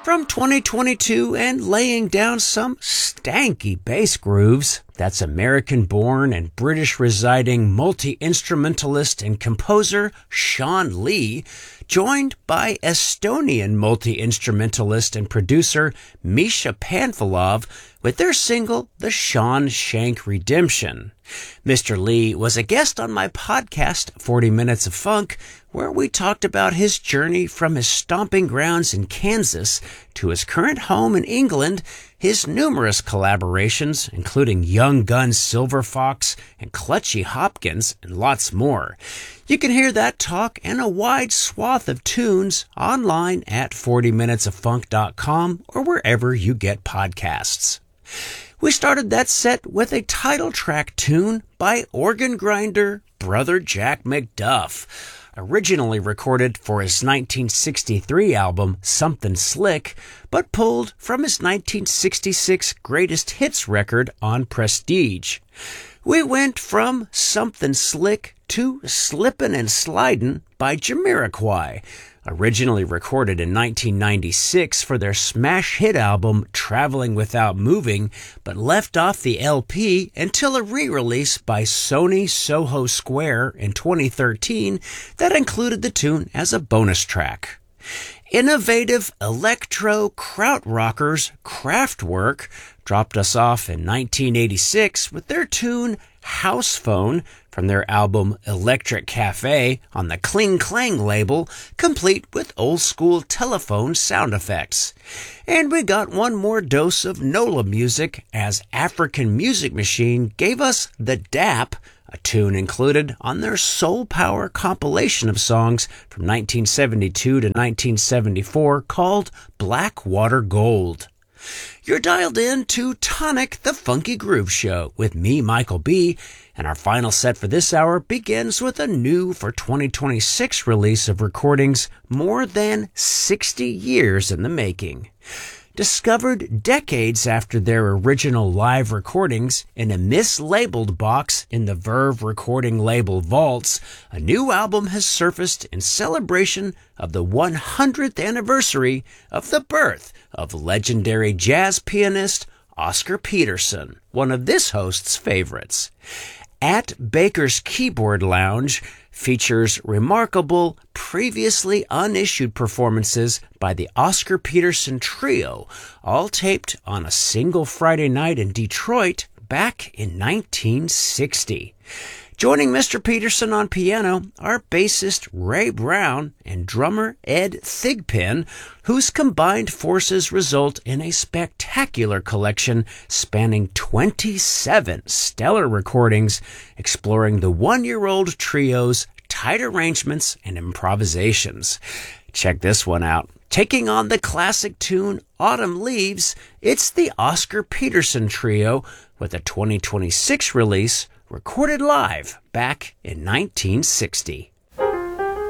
From 2022 and laying down some stanky bass grooves, that's American-born and British-residing multi-instrumentalist and composer Sean Lee, joined by Estonian multi-instrumentalist and producer Misha Panfilov with their single, The Shawshank Redemption. Mr. Lee was a guest on my podcast, 40 Minutes of Funk, where we talked about his journey from his stomping grounds in Kansas to his current home in England, his numerous collaborations, including Young Gun Silver Fox and Clutchy Hopkins, and lots more. You can hear that talk and a wide swath of tunes online at 40minutesoffunk.com or wherever you get podcasts. We started that set with a title track tune by organ grinder Brother Jack McDuff, originally recorded for his 1963 album Something Slick, but pulled from his 1966 Greatest Hits record on Prestige. We went from Something Slick to Slippin' and Slidin' by Jamiroquai, originally recorded in 1996 for their smash hit album Traveling Without Moving, but left off the LP until a re-release by Sony Soho Square in 2013 that included the tune as a bonus track. Innovative electro krautrockers Kraftwerk dropped us off in 1986 with their tune House Phone from their album Electric Cafe on the Kling Klang label, complete with old-school telephone sound effects. And we got one more dose of NOLA music as African Music Machine gave us The Dap, a tune included on their Soul Power compilation of songs from 1972 to 1974 called Blackwater Gold. You're dialed in to Tonic the Funky Groove Show with me, Michael B., and our final set for this hour begins with a new for 2026 release of recordings more than 60 years in the making. Discovered decades after their original live recordings in a mislabeled box in the Verve recording label vaults, a new album has surfaced in celebration of the 100th anniversary of the birth of legendary jazz pianist Oscar Peterson, one of this host's favorites. At Baker's Keyboard Lounge features remarkable, previously unissued performances by the Oscar Peterson Trio, all taped on a single Friday night in Detroit back in 1960. Joining Mr. Peterson on piano are bassist Ray Brown and drummer Ed Thigpen, whose combined forces result in a spectacular collection spanning 27 stellar recordings exploring the one-year-old trio's tight arrangements and improvisations. Check this one out. Taking on the classic tune Autumn Leaves, it's the Oscar Peterson Trio with a 2026 release recorded live back in 1960.